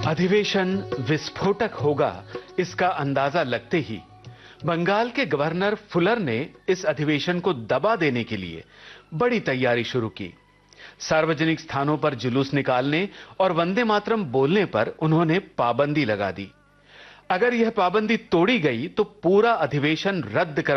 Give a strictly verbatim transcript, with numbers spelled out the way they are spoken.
अधिवेशन विस्फोटक होगा, इसका अंदाजा लगते ही बंगाल के गवर्नर फुलर ने इस अधिवेशन को दबा देने के लिए बड़ी तैयारी शुरू की। सार्वजनिक स्थानों पर जुलूस निकालने और वंदे मातरम बोलने पर उन्होंने पाबंदी लगा दी। अगर यह पाबंदी तोड़ी गई तो पूरा अधिवेशन रद्द कर